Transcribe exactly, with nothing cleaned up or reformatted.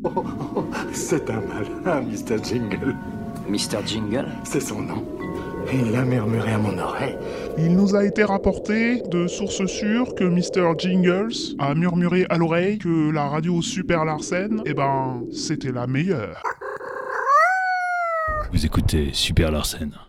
Oh, oh, c'est un malin, mister Jingle. mister Jingle ? C'est son nom. Il l'a murmuré à mon oreille. Il nous a été rapporté de sources sûres que mister Jingles a murmuré à l'oreille que la radio Super Larsen, eh ben, c'était la meilleure. Vous écoutez Super Larsen.